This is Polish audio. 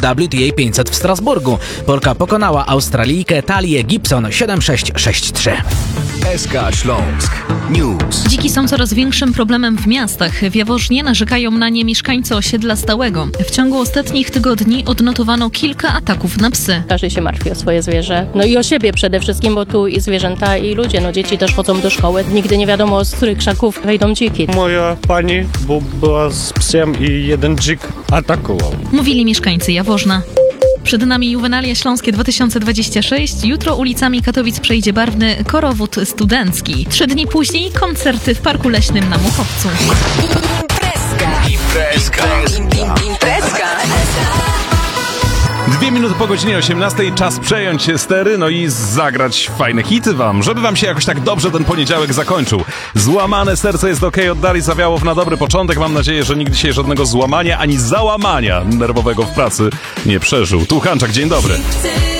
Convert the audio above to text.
WTA 500 w Strasburgu. Polka pokonała Australijkę Talię Gibson 7-6-6-3. SK Śląsk News. Dziki są coraz większym problemem w miastach. W Jaworznie narzekają na nie mieszkańcy osiedla stałego. W ciągu ostatnich tygodni odnotowano kilka ataków na psy. Każdy się martwi o swoje zwierzę. No i o siebie przede wszystkim, bo tu i zwierzęta, i ludzie. No dzieci też chodzą do szkoły. Nigdy nie wiadomo, z których krzaków wejdą dziki. Moja pani była z psem i jeden dzik atakował. Mówili mieszkańcy Jaworzna. Przed nami Juwenalia Śląskie 2026. Jutro ulicami Katowic przejdzie barwny korowód studencki. 3 dni później koncerty w Parku Leśnym na Muchowcu. Imprezka. 2 minuty po godzinie 18, czas przejąć się stery, no i zagrać fajne hity wam, żeby wam się jakoś tak dobrze ten poniedziałek zakończył. Złamane serce jest okej, od Darii Zawiałow na dobry początek. Mam nadzieję, że nikt dzisiaj żadnego złamania ani załamania nerwowego w pracy nie przeżył. Tu Hanczak, dzień dobry.